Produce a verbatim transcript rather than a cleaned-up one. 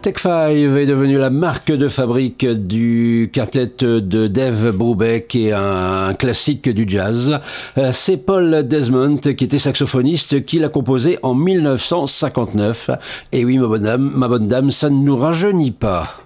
Take Five est devenu la marque de fabrique du quartet de Dave Brubeck et un classique du jazz. C'est Paul Desmond, qui était saxophoniste, qui l'a composé en mille neuf cent cinquante-neuf. Et oui, ma bonne dame, ma bonne dame, ça ne nous rajeunit pas.